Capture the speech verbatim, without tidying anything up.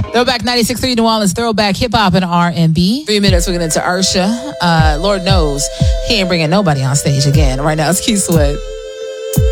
Throwback ninety-six point three New Orleans, throwback hip hop and R and B. Three minutes, we're getting into Usher. Uh, Lord knows he ain't bringing nobody on stage again. Right now, it's Keith Sweat.